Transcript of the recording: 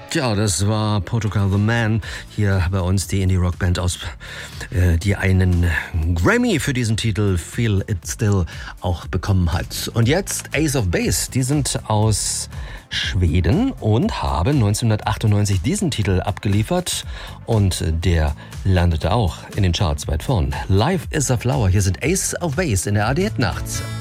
Ja, das war Portugal the Man, hier bei uns die Indie-Rock-Band aus, die einen Grammy für diesen Titel Feel It Still auch bekommen hat. Und jetzt Ace of Base, die sind aus Schweden und haben 1998 diesen Titel abgeliefert und der landete auch in den Charts weit vorn. Life is a Flower, hier sind Ace of Base in der ARD Hit Nacht.